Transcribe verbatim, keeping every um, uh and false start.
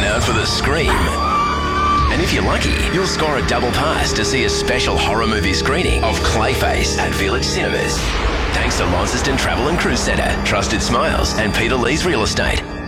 out for the scream. And if you're lucky, you'll score a double pass to see a special horror movie screening of Clayface at Village Cinemas. Thanks to Launceston Travel and Cruise Centre, Trusted Smiles and Peter Lee's Real Estate.